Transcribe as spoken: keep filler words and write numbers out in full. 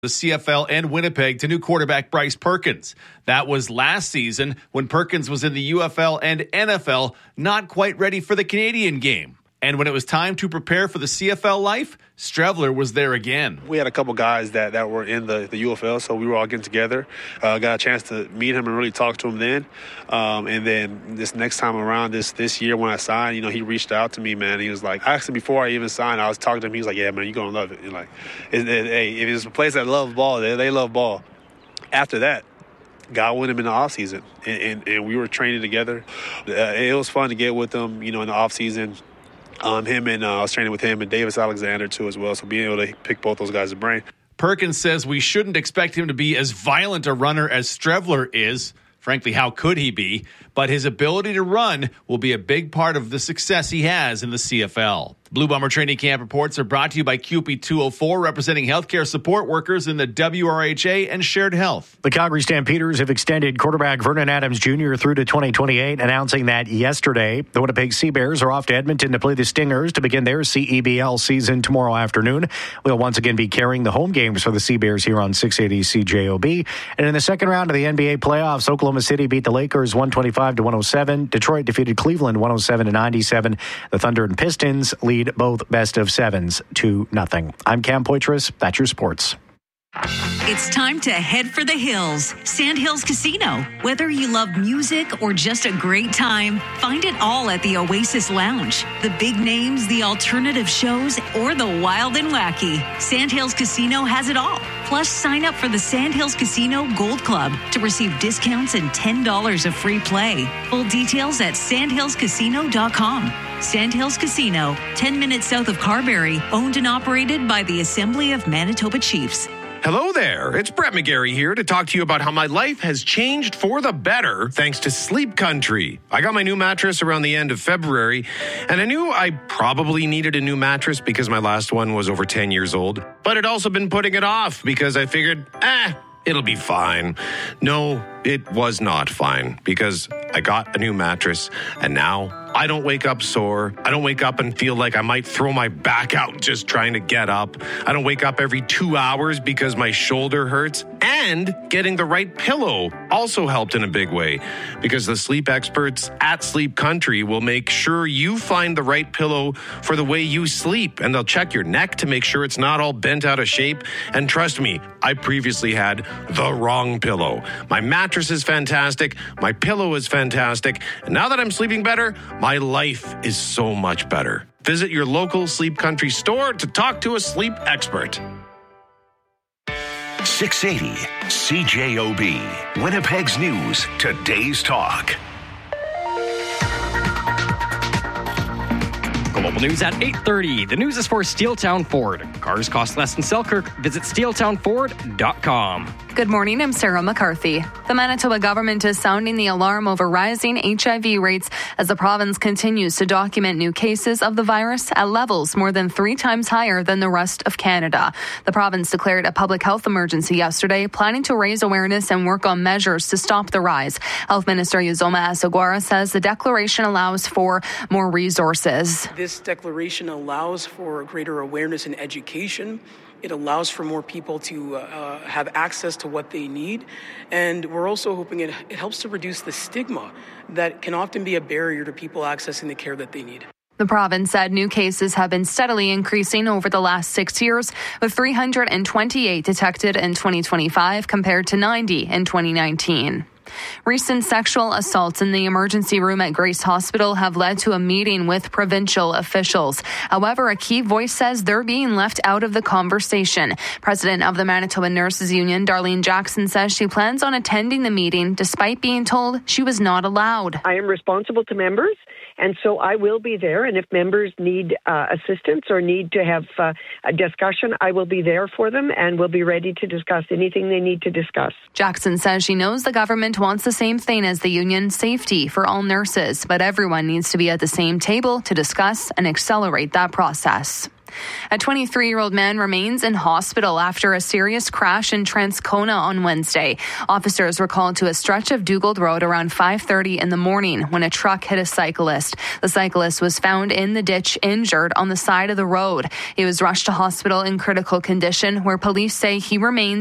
the C F L and Winnipeg to new quarterback Bryce Perkins. That was last season when Perkins was in the U F L and N F L, not quite ready for the Canadian game. And when it was time to prepare for the C F L life, Streveler was there again. We had a couple guys that, that were in the, the U F L, so we were all getting together. Uh, got a chance to meet him and really talk to him then. Um, and then this next time around, this this year when I signed, you know, he reached out to me, man. He was like, actually, before I even signed, I was talking to him. He was like, yeah, man, you're going to love it. And like, it, it, hey, if it's a place that loves ball, they, they love ball. After that, God went him in the offseason, and, and, and we were training together. Uh, it was fun to get with him, you know, in the offseason. Um, him and uh, I was training with him and Davis Alexander too as well. So being able to pick both those guys' brain. Perkins says we shouldn't expect him to be as violent a runner as Streveler is. Frankly, how could he be? But his ability to run will be a big part of the success he has in the C F L. Blue Bomber Training Camp reports are brought to you by C U P E two oh four, representing healthcare support workers in the W R H A and Shared Health. The Calgary Stampeders have extended quarterback Vernon Adams Junior through to twenty twenty-eight, announcing that yesterday. The Winnipeg Sea Bears are off to Edmonton to play the Stingers to begin their C E B L season tomorrow afternoon. We'll once again be carrying the home games for the Sea Bears here on six eighty C J O B. And in the second round of the N B A playoffs, Oklahoma City beat the Lakers one twenty-five to one oh seven. Detroit defeated Cleveland one oh seven to ninety-seven. The Thunder and Pistons lead both best of sevens to nothing. I'm Cam Poitras. That's your sports. It's time to head for the hills. Sandhills Casino. Whether you love music or just a great time, find it all at the Oasis Lounge. The big names, the alternative shows, or the wild and wacky. Sandhills Casino has it all. Plus, sign up for the Sandhills Casino Gold Club to receive discounts and ten dollars of free play. Full details at sandhills casino dot com. Sandhills Casino, ten minutes south of Carberry, owned and operated by the Assembly of Manitoba Chiefs. Hello there, it's Brett McGarry here to talk to you about how my life has changed for the better thanks to Sleep Country. I got my new mattress around the end of February, and I knew I probably needed a new mattress because my last one was over ten years old, but I'd also been putting it off because I figured, eh, it'll be fine. No, it was not fine because I got a new mattress, and now I don't wake up sore. I don't wake up and feel like I might throw my back out just trying to get up. I don't wake up every two hours because my shoulder hurts. And getting the right pillow also helped in a big way because the sleep experts at Sleep Country will make sure you find the right pillow for the way you sleep. And they'll check your neck to make sure it's not all bent out of shape. And trust me, I previously had the wrong pillow. My mattress is fantastic. My pillow is fantastic. And now that I'm sleeping better, my life is so much better. Visit your local Sleep Country store to talk to a sleep expert. six eighty C J O B, Winnipeg's News, today's talk. Global news at eight thirty. The news is for Steeltown Ford. Cars cost less in Selkirk. Visit steel town ford dot com. Good morning, I'm Sarah McCarthy. The Manitoba government is sounding the alarm over rising H I V rates as the province continues to document new cases of the virus at levels more than three times higher than the rest of Canada. The province declared a public health emergency yesterday, planning to raise awareness and work on measures to stop the rise. Health Minister Uzoma Asogwara says the declaration allows for more resources. This declaration allows for greater awareness and education. It allows for more people to uh, have access to what they need. And we're also hoping it, it helps to reduce the stigma that can often be a barrier to people accessing the care that they need. The province said new cases have been steadily increasing over the last six years, with three hundred twenty-eight detected in twenty twenty-five compared to ninety in twenty nineteen. Recent sexual assaults in the emergency room at Grace Hospital have led to a meeting with provincial officials. However, a key voice says they're being left out of the conversation. President of the Manitoba Nurses Union, Darlene Jackson, says she plans on attending the meeting despite being told she was not allowed. I am responsible to members, and so I will be there. And if members need uh, assistance or need to have uh, a discussion, I will be there for them and will be ready to discuss anything they need to discuss. Jackson says she knows the government wants the same thing as the union, safety for all nurses, but everyone needs to be at the same table to discuss and accelerate that process. A twenty-three-year-old man remains in hospital after a serious crash in Transcona on Wednesday. Officers were called to a stretch of Dugald Road around five thirty in the morning when a truck hit a cyclist. The cyclist was found in the ditch injured on the side of the road. He was rushed to hospital in critical condition, where police say he remains